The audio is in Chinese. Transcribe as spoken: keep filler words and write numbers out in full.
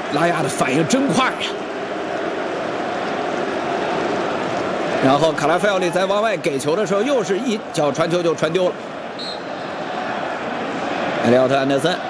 拉亚的反应真快呀！然后卡拉菲奥利在往外给球的时候，又是一脚传球就传丢了。埃利奥特·安德森